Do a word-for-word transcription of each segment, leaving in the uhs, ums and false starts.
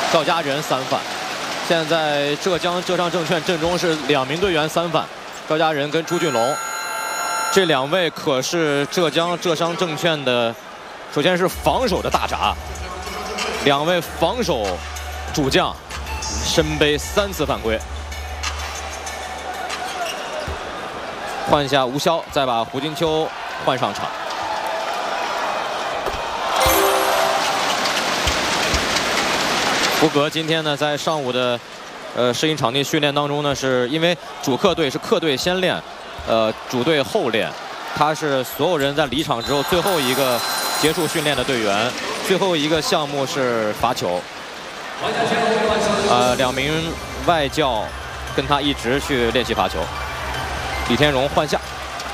赵家人三犯。现在浙江浙商证券阵中是两名队员三犯，赵家人跟朱俊龙，这两位可是浙江浙商证券的，首先是防守的大闸，两位防守主将，身背三次犯规。换下吴潇，再把胡金秋换上场。 胡格今天呢，在上午的呃适应场地训练当中呢，是因为主客队是客队先练，呃主队后练，他是所有人在离场之后最后一个结束训练的队员，最后一个项目是罚球。呃，两名外教跟他一直去练习罚球。李天荣换下，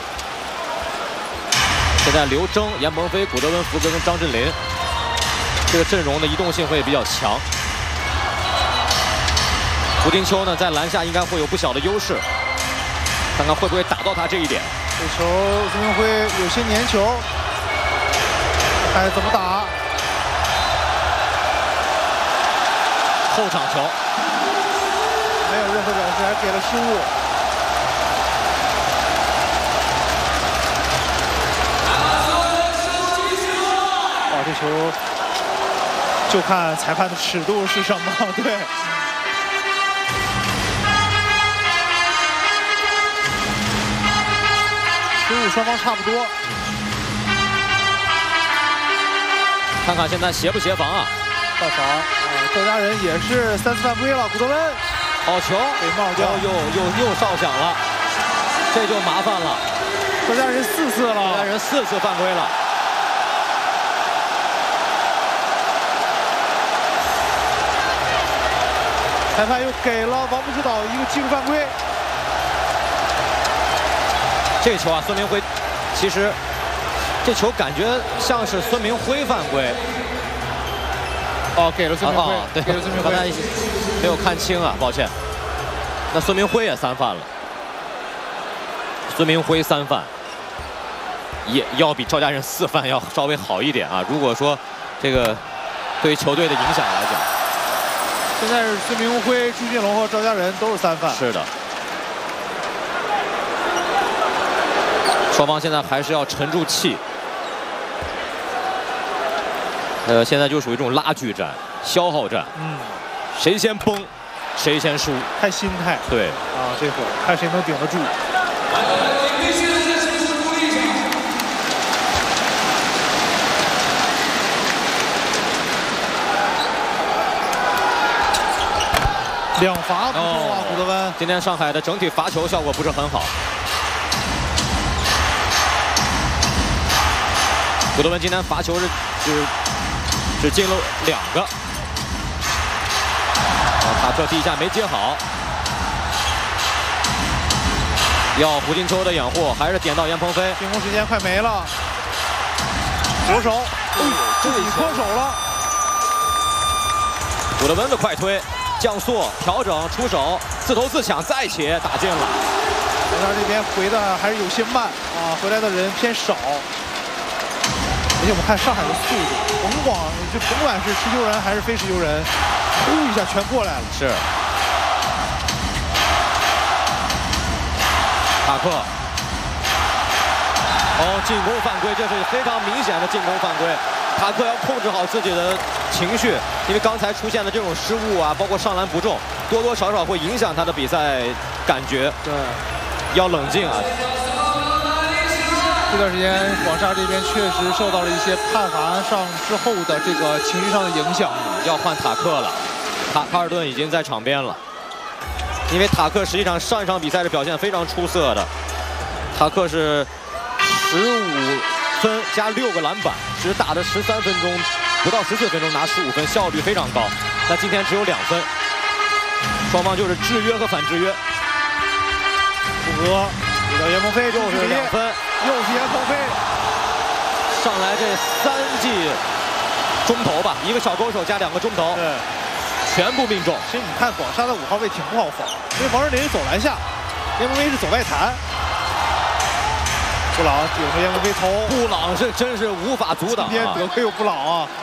现在刘铮、严鹏飞、古德文、福格跟张镇麟，这个阵容的移动性会比较强。 胡金秋呢，在篮下应该会有不小的优势，看看会不会打到他这一点。 这球孙明辉有些粘球，看怎么打。 后场球， 没有任何表示，还给了失误。哇，这球就看裁判的尺度是什么，对。 失误双方差不多， 看看现在协不协防啊？ 犯防啊！赵家人也是三次犯规了，古德温好球被帽掉， 又又又哨响了，这就麻烦了。 赵家人四次了， 赵家人四次犯规了。 裁判又给了王不知道一个技术犯规。 这球啊，孙明辉，其实这球感觉像是孙明辉犯规。 哦，给了孙明辉， 啊、对， 给了孙明辉， 刚才没有看清啊，抱歉。那孙明辉也三犯了，孙明辉三犯，也要比赵家人四犯要稍微好一点啊。如果说这个对于球队的影响来讲， 现在是孙明辉、朱俊龙和赵家人都是三犯。 是的。 双方现在还是要沉住气，呃，现在就属于这种拉锯战、消耗战， 嗯， 谁先崩，谁先输， 看心态。 对， 啊，这会儿看谁能顶得住。两罚不错啊，古德温。 今天上海的整体罚球效果不是很好。 古德温今天罚球是只只进了两个，啊，塔克第一下没接好，要胡金秋的掩护，还是点到严鹏飞。 进攻时间快没了，左手，哎呦，自己脱手了。 古德温的快推，降速调整出手，自投自抢再起打进了。 国家这边回的还是有些慢啊，回来的人偏少。 而且我们看上海的速度，甭管就甭管是持球人还是非持球人，呼一下全过来了。 是。塔克。哦，进攻犯规，这是非常明显的进攻犯规。塔克要控制好自己的情绪，因为刚才出现的这种失误啊，包括上篮不中，多多少少会影响他的比赛感觉。 对， 要冷静啊。 这段时间，广厦这边确实受到了一些判罚上之后的这个情绪上的影响， 要换塔克了。卡卡尔顿已经在场边了，因为塔克实际上上一场比赛的表现非常出色的，塔克是十五分加六个篮板，只打了十三分钟，不到十四分钟拿十五分，效率非常高。那今天只有两分，双方就是制约和反制约。 布格给到严鹏飞， 又是两分。 又是严鹏飞， 上来这三记中投吧，一个小勾手加两个中投， 对， 全部命中。 其实你看广厦的五号位挺不好防，因为王仁林是走篮下，严鹏飞是走外弹。布朗顶着严鹏飞投， 布朗是真是无法阻挡、啊。 今天得亏有布朗啊，